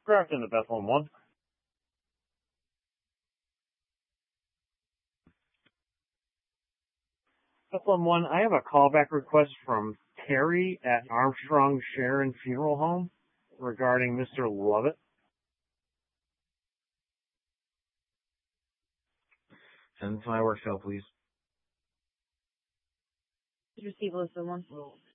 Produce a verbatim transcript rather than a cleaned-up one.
Grafton to Bethlehem one. Bethlehem one, I have a callback request from Terry at Armstrong Sharon Funeral Home regarding Mister Lovett. Send it to my work cell, please. Did you receive list of one?